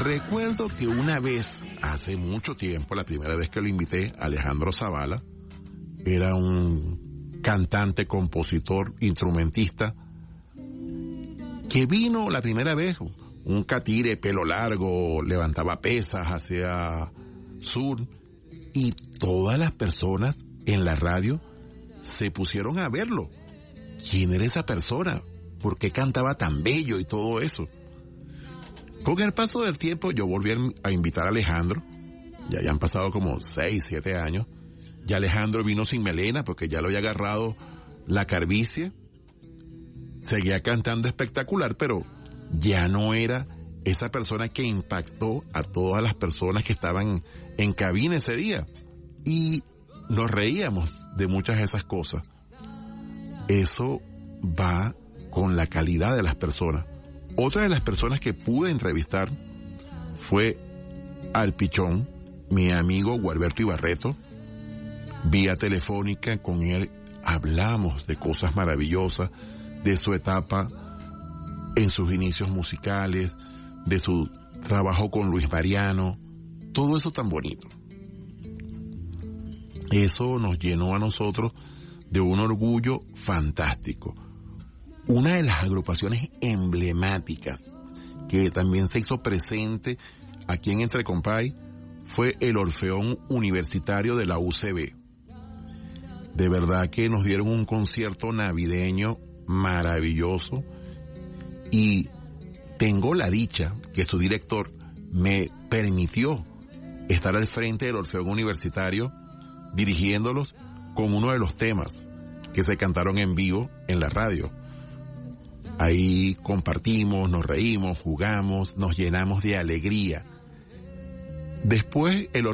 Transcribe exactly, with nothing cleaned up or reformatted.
Recuerdo que una vez, hace mucho tiempo, la primera vez que lo invité, Alejandro Zavala, era un cantante, compositor, instrumentista, que vino la primera vez, un catire, pelo largo, levantaba pesas hacia sur, y todas las personas en la radio se pusieron a verlo. ¿Quién era esa persona? ¿Por qué cantaba tan bello y todo eso? Con el paso del tiempo yo volví a invitar a Alejandro, ya ya han pasado como seis, siete años, y Alejandro vino sin melena porque ya lo había agarrado la calvicie, seguía cantando espectacular, pero ya no era esa persona que impactó a todas las personas que estaban en cabina ese día, y nos reíamos de muchas de esas cosas. Eso va con la calidad de las personas. Otra de las personas que pude entrevistar fue al Pichón, mi amigo Gualberto Ibarreto. Vía telefónica con él hablamos de cosas maravillosas, de su etapa en sus inicios musicales, de su trabajo con Luis Mariano, todo eso tan bonito. Eso nos llenó a nosotros de un orgullo fantástico. Una de las agrupaciones emblemáticas que también se hizo presente aquí en Entre Compay fue el Orfeón Universitario de la U C B. De verdad que nos dieron un concierto navideño maravilloso, y tengo la dicha que su director me permitió estar al frente del Orfeón Universitario dirigiéndolos con uno de los temas que se cantaron en vivo en la radio. Ahí compartimos, nos reímos, jugamos, nos llenamos de alegría. Después el